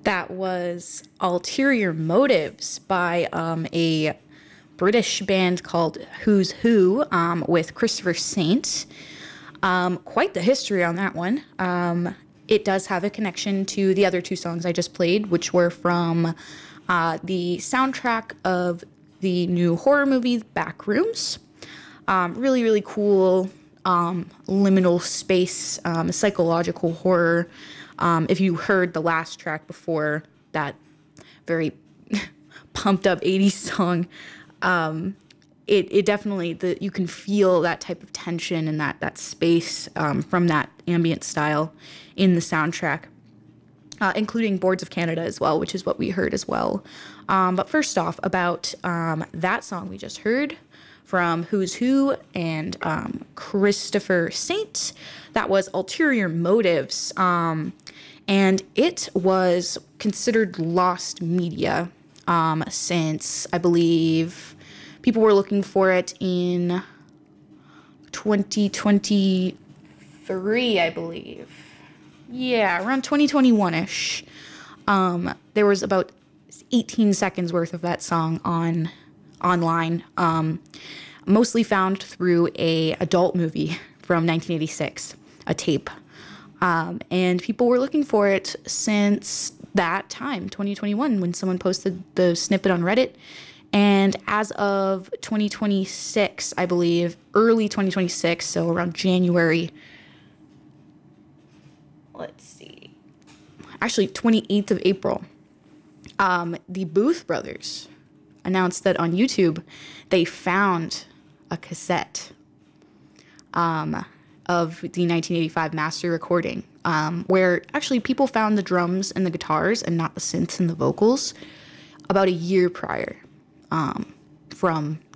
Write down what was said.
That was Ulterior Motives by a British band called Who's Who with Christopher Saint. Quite the history on that one. It does have a connection to the other two songs I just played, which were from the soundtrack of the new horror movie Backrooms. Really, really cool liminal space, psychological horror. If you heard the last track before that very pumped up 80s song, it definitely, you can feel that type of tension and that space from that ambient style in the soundtrack, including Boards of Canada as well, which is what we heard as well. But first off, about that song we just heard from Who's Who and Christopher Saint, that was Ulterior Motives. And it was considered lost media since, I believe, people were looking for it in 2023, I believe. Yeah, around 2021-ish. There was about 18 seconds worth of that song online, mostly found through a adult movie from 1986, a tape. And people were looking for it since that time, 2021, when someone posted the snippet on Reddit. And as of 2026, I believe, early 2026, so around January, let's see, actually 28th of April, the Booth Brothers announced that on YouTube they found a cassette of the 1985 master recording, where actually people found the drums and the guitars and not the synths and the vocals about a year prior, from